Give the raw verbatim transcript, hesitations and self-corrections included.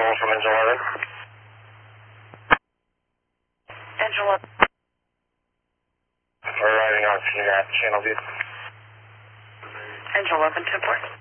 control from engine eleven. Engine eleven. We're arriving on C NAT channel view. Engine eleven, ten four.